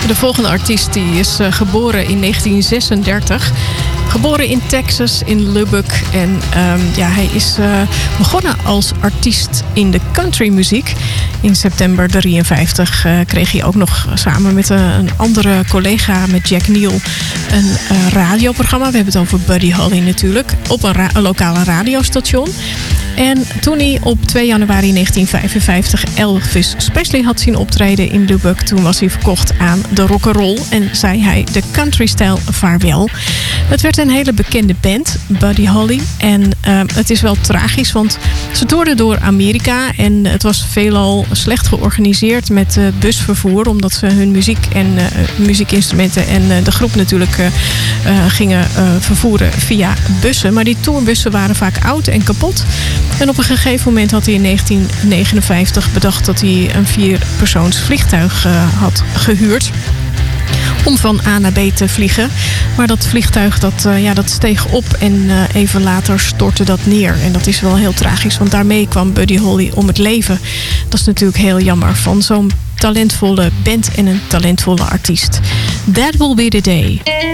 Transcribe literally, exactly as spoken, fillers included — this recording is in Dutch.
De volgende artiest die is uh, geboren in negentien zesendertig. Geboren in Texas, in Lubbock. En um, ja, hij is uh, begonnen als artiest in de countrymuziek. In september drieënvijftig uh, kreeg hij ook nog samen met uh, een andere collega, met Jack Neal, een uh, radioprogramma. We hebben het over Buddy Holly natuurlijk. Op een, ra- een lokale radiostation. En toen hij op twee januari negentien vijfenvijftig Elvis Presley had zien optreden in Lubbock, toen was hij verkocht aan de rock'n'roll en zei hij de country-stijl vaarwel. Het werd een hele bekende band, Buddy Holly. En uh, het is wel tragisch, want ze toerden door Amerika en het was veelal slecht georganiseerd met uh, busvervoer, omdat ze hun muziek en uh, muziekinstrumenten en uh, de groep natuurlijk uh, uh, gingen uh, vervoeren via bussen. Maar die tourbussen waren vaak oud en kapot. En op een gegeven moment had hij in negentien negenenvijftig bedacht dat hij een vierpersoons vliegtuig uh, had gehuurd om van A naar B te vliegen. Maar dat vliegtuig dat, uh, ja, dat steeg op en uh, even later stortte dat neer. En dat is wel heel tragisch, want daarmee kwam Buddy Holly om het leven. Dat is natuurlijk heel jammer van zo'n talentvolle band en een talentvolle artiest. That Will Be The Day.